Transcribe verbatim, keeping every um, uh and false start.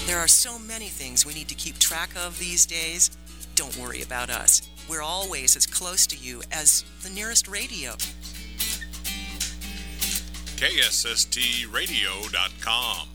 There are so many things we need to keep track of these days. Don't worry about us. We're always as close to you as the nearest radio. K S S T radio dot com